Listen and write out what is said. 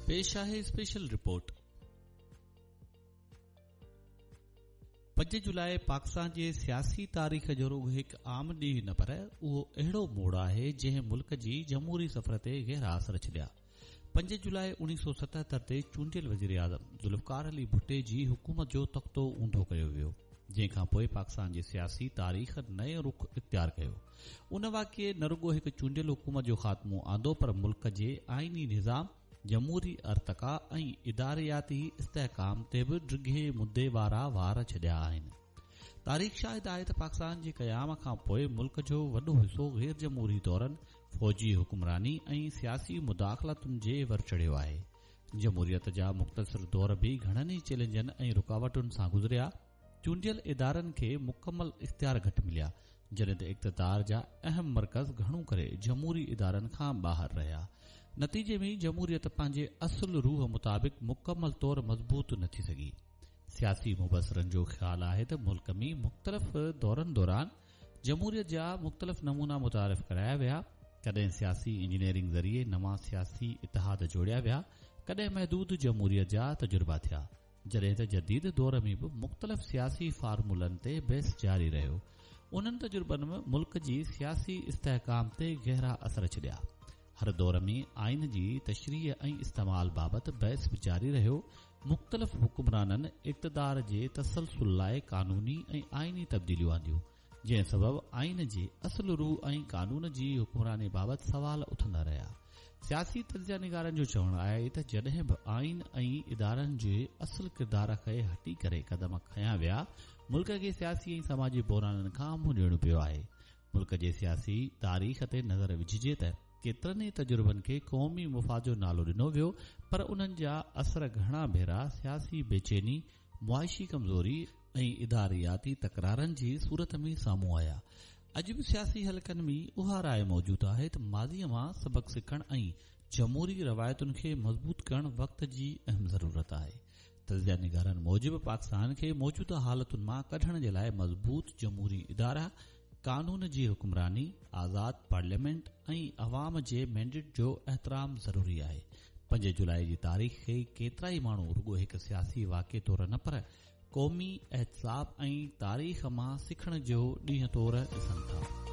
पेश आहे special report. 5 जुलाई पाकिस्तान जे सियासी तारीख़ जो रुॻो हिकु आम ॾींहुं न पर उहो अहिड़ो मोड़ आहे जंहिं मुल्क जी जमहूरी सफ़र ते गहरा असर छॾिया। 5 जुलाई 1977 ते चूंडियल वज़ीर आज़म ज़ुल्फ़िकार अली भुट्टे जी हुकूमत जो तख़्तो ऊंधो कयो वियो, जंहिंखां पोइ पाकिस्तान जी सियासी तारीख़ नयो रुख़ इख्तियार कयो। उन वाक़िए न रुॻो हिकु चूंडियल हुकूमत जो ख़ात्मो आंदो पर मुल्क जे आईनी निज़ाम, जमहूरी अर्तका ऐं इदारियाती इस्तेहकाम ते बि ड्रिघे मुद्दे वारा वार छॾिया आहिनि। तारीख़ शाहिद आहे त पाकिस्तान जे क़याम खां पोइ मुल्क जो वॾो हिसो गैर जमहूरी दौरनि, फ़ौजी हुकुमरानी ऐं सियासी मुदाख़लतुनि जे वर चढ़ियो आहे। जमहूरियत जा मुख़्तसर दौर बि घणनि ई चैलेंजनि ऐं रुकावटुनि सां गुज़रिया। चूंडियल इदारनि खे मुकमल इख्तियार घटि मिलिया, जॾहिं त इक़्तिदार जा अहम मर्कज़ घणो करे जमहूरी इदारनि खां ॿाहिरि रहिया। नतीजे में जमहूरियत पंहिंजे असुल रूह मुताबिक़ मुकमल तौर मज़बूत न थी सघी। सियासी मुबसरनि जो ख़्यालु आहे त मुल्क में मुख़्तलिफ़ दौरनि दौरान जमहूरियत जा मुख़्तलिफ़ नमूना मुतारिफ़ कराया विया। कॾहिं सियासी इंजीनियरिंग ज़रिए नवां सियासी इतिहाद जोड़िया विया, कॾहिं महदूद जमहूरियत जा तजुर्बा थिया, जॾहिं त जदीद दौर में बि मुख़्तलिफ़ सियासी फार्मूलनि ते बहस जारी रहियो। उन्हनि तजुर्बनि में मुल्क जी सियासी इस्तेहकाम ते गहरा असर छॾिया। हर दौर में आइन जी तशरीह ऐं इस्तेमाल बाबति बहस बि जारी रहियो। मुख़्तलिफ़ हुकुमराननि इक़्तिदार जे तसलसल लाइ कानूनी ऐं आइनी तब्दीलियूं आंदियूं, जंहिं सबबि आइन जे असुल रूह ऐं कानून जी हुकुमरानी बाबति सवाल उथंदा रहिया। सियासी तजिया निगारनि जो चवणु आहे त जॾहिं बि आइन ऐं इदारनि जे असुल किरदार खे हटी करे क़दम खयां विया, मुल्क खे सियासी ऐं समाजी बहिराननि खां मुंहुं ॾियणो पियो आहे। मुल्क जे सियासी तारीख़ ते नज़र विझिजे त केतिरनि ई तजुर्बनि खे क़ौमी मुफ़ाद जो नालो ॾिनो वियो, पर उन्हनि जा असर घणा भेरा सियासी बेचैनी, मुआशी कमज़ोरी ऐं इदारियाती तकरारनि जी सूरत में साम्हूं आया। अॼु बि सियासी हलकनि में उहा राय मौजूदु आहे त माज़ीअ मां सबक़ सिखण ऐं जमहूरी रवायतुनि खे मज़बूत करण वक़्त जी अहम ज़रूरत आहे। तजिया निगारनि मूजिबि पाकिस्तान खे मौजूदा हालतुनि मां कढण जे लाइ मज़बूत जमहूरी इदारा, कानून जी हुकुमरानी, आज़ाद पार्लियामेंट ऐं अवाम जे मैंडेट जो एहतराम ज़रूरी आहे। 5 जुलाई जी तारीख़ खे केतिरा ई माण्हू रुॻो हिकु सियासी वाक़िए तौर न पर क़ौमी एहतिसाब ऐं तारीख़ मां सिखण जो ॾींहुं तौर ॾिसनि था।